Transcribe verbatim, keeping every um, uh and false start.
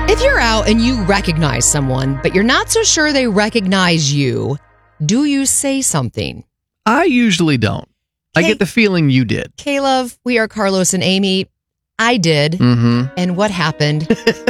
If you're out and you recognize someone, but you're not so sure they recognize you, do you say something? I usually don't. I get the feeling you did. Caleb, we are Carlos and Amy. I did. Mm-hmm. And what happened?